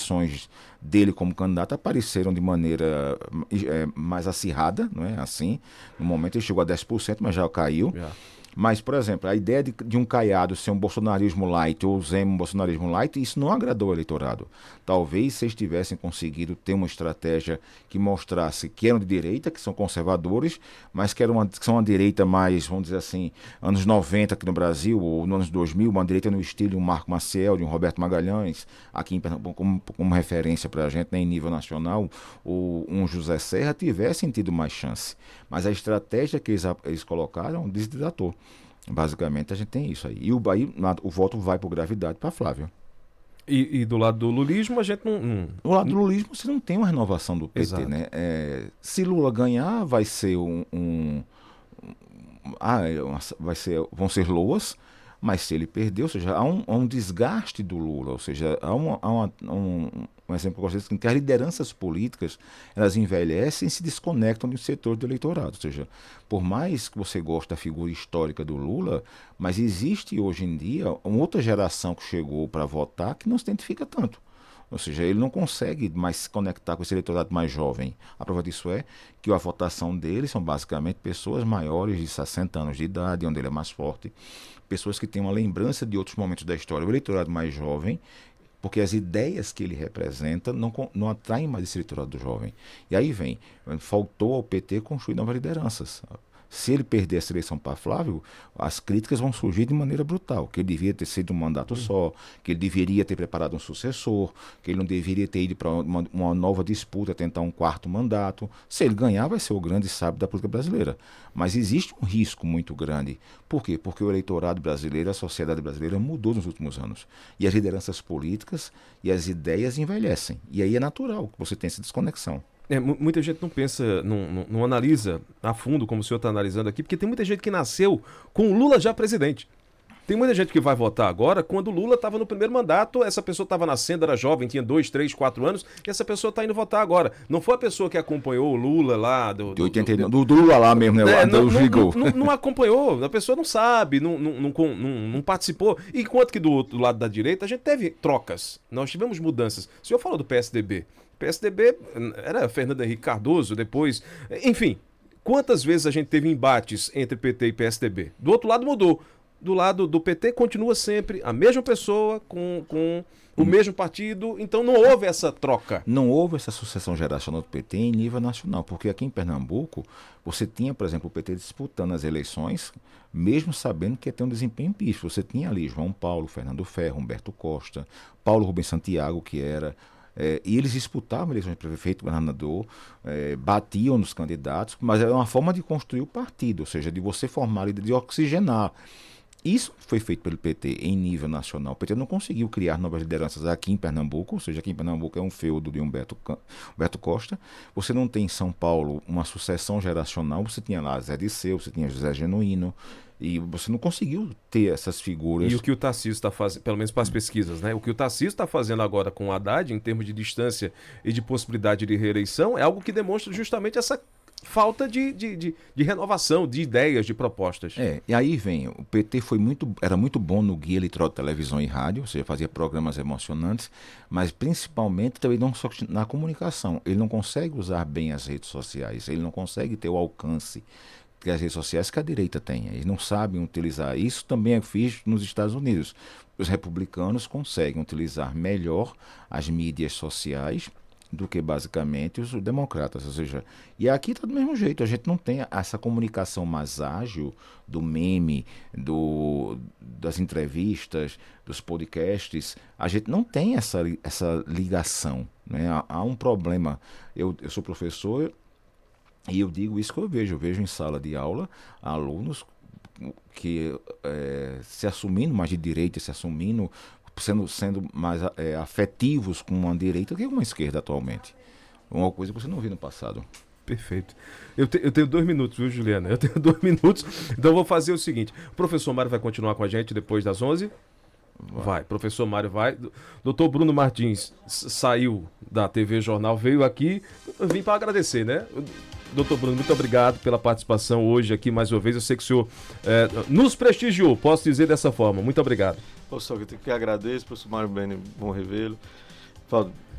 eleições dele como candidato apareceram de maneira mais acirrada, não é assim? No momento ele chegou a 10%, mas já caiu. Já. Mas, por exemplo, a ideia de um Caiado ser um bolsonarismo light ou Zema um bolsonarismo light, isso não agradou o eleitorado. Talvez se eles tivessem conseguido ter uma estratégia que mostrasse que eram de direita, que são conservadores, mas que são uma direita mais, vamos dizer assim, anos 90 aqui no Brasil, ou nos anos 2000, uma direita no estilo de um Marco Maciel, de um Roberto Magalhães, aqui em Pernambuco, como referência para a gente, né, em nível nacional, ou um José Serra, tivessem tido mais chance. Mas a estratégia que eles colocaram desidratou. Basicamente a gente tem isso aí. E o voto vai por gravidade para Flávio. E do lado do lulismo a gente Do lado do lulismo você não tem uma renovação do PT, Exato. né? Se Lula ganhar, vai ser vão ser loas, mas se ele perder, ou seja, há um desgaste do Lula, ou seja, há um exemplo que eu gosto de dizer, que as lideranças políticas, elas envelhecem e se desconectam do setor do eleitorado, ou seja, por mais que você goste da figura histórica do Lula, mas existe hoje em dia uma outra geração que chegou para votar que não se identifica tanto. Ou seja, ele não consegue mais se conectar com esse eleitorado mais jovem. A prova disso é que a votação dele são basicamente pessoas maiores de 60 anos de idade, onde ele é mais forte, pessoas que têm uma lembrança de outros momentos da história. O eleitorado mais jovem, porque as ideias que ele representa não atraem mais esse eleitorado do jovem. E aí faltou ao PT construir novas lideranças. Se ele perder essa eleição para Flávio, as críticas vão surgir de maneira brutal, que ele devia ter sido um mandato só, que ele deveria ter preparado um sucessor, que ele não deveria ter ido para uma nova disputa, tentar um quarto mandato. Se ele ganhar, vai ser o grande sábio da política brasileira. Mas existe um risco muito grande. Por quê? Porque o eleitorado brasileiro, a sociedade brasileira mudou nos últimos anos. E as lideranças políticas e as ideias envelhecem. E aí é natural que você tenha essa desconexão. Muita gente não pensa, não analisa a fundo como o senhor está analisando aqui, porque tem muita gente que nasceu com o Lula já presidente. Tem muita gente que vai votar agora quando o Lula estava no primeiro mandato, essa pessoa estava nascendo, era jovem, tinha 2, 3, 4 anos, e essa pessoa está indo votar agora. Não foi a pessoa que acompanhou o Lula lá... De 89, do Lula lá mesmo, né? Não acompanhou, a pessoa não sabe, não participou. Enquanto que do outro lado da direita a gente teve trocas, nós tivemos mudanças. O senhor falou do PSDB. PSDB era Fernando Henrique Cardoso, depois... Enfim, quantas vezes a gente teve embates entre PT e PSDB? Do outro lado mudou. Do lado do PT continua sempre a mesma pessoa com o mesmo partido, então não houve essa troca. Não houve essa sucessão geracional do PT em nível nacional, porque aqui em Pernambuco você tinha, por exemplo, o PT disputando as eleições, mesmo sabendo que ia ter um desempenho pífio. Você tinha ali João Paulo, Fernando Ferro, Humberto Costa, Paulo Rubens Santiago, que era... e eles disputavam eleições de prefeito, governador, batiam nos candidatos, mas era uma forma de construir o partido, ou seja, de você formar, de oxigenar. Isso foi feito pelo PT em nível nacional. O PT não conseguiu criar novas lideranças aqui em Pernambuco, ou seja, aqui em Pernambuco é um feudo de Humberto Costa. Você não tem em São Paulo uma sucessão geracional, você tinha lá Zé Disseu, você tinha José Genuíno, e você não conseguiu ter essas figuras. E o que o Tarcísio está fazendo, pelo menos para as pesquisas, né? O que o Tarcísio está fazendo agora com o Haddad, em termos de distância e de possibilidade de reeleição, é algo que demonstra justamente essa falta de renovação, de ideias, de propostas. E aí o PT era muito bom no guia eleitoral de televisão e rádio, ou seja, fazia programas emocionantes, mas principalmente também não só na comunicação. Ele não consegue usar bem as redes sociais, ele não consegue ter o alcance que as redes sociais que a direita tem. Eles não sabem utilizar. Isso também é visto nos Estados Unidos. Os republicanos conseguem utilizar melhor as mídias sociais do que basicamente os democratas, ou seja, e aqui está do mesmo jeito, a gente não tem essa comunicação mais ágil do meme, das entrevistas, dos podcasts, a gente não tem essa ligação, né? Há um problema, eu sou professor e eu digo isso que eu vejo em sala de aula, alunos que se assumindo mais de direita, sendo mais afetivos com uma direita que com uma esquerda atualmente. Uma coisa que você não viu no passado. Perfeito. Eu tenho 2 minutos, viu, Juliana? Eu tenho 2 minutos, então eu vou fazer o seguinte. O professor Mário vai continuar com a gente depois das 11? Vai. Professor Mário vai. Doutor Bruno Martins saiu da TV Jornal, veio aqui, eu vim para agradecer, né? Doutor Bruno, muito obrigado pela participação hoje aqui mais uma vez. Eu sei que o senhor nos prestigiou, posso dizer dessa forma. Muito obrigado. Só que eu que agradeço, professor Mário Beni, bom revê-lo.